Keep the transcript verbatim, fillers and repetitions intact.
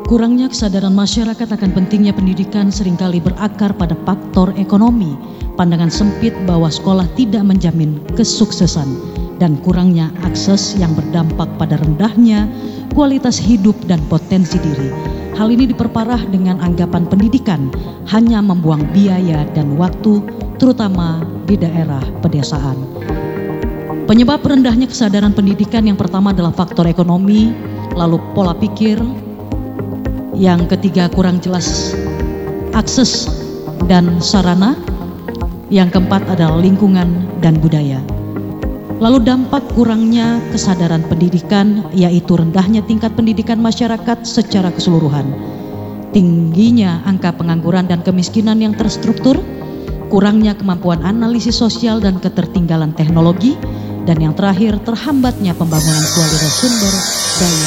Kurangnya kesadaran masyarakat akan pentingnya pendidikan seringkali berakar pada faktor ekonomi, pandangan sempit bahwa sekolah tidak menjamin kesuksesan, dan kurangnya akses yang berdampak pada rendahnya kualitas hidup dan potensi diri. Hal ini diperparah dengan anggapan pendidikan hanya membuang biaya dan waktu, terutama di daerah pedesaan. Penyebab rendahnya kesadaran pendidikan yang pertama adalah faktor ekonomi, lalu pola pikir. Yang ketiga, kurang jelas akses dan sarana. Yang keempat adalah lingkungan dan budaya. Lalu dampak kurangnya kesadaran pendidikan yaitu rendahnya tingkat pendidikan masyarakat secara keseluruhan, tingginya angka pengangguran dan kemiskinan yang terstruktur, kurangnya kemampuan analisis sosial dan ketertinggalan teknologi, dan yang terakhir terhambatnya pembangunan kualitas sumber daya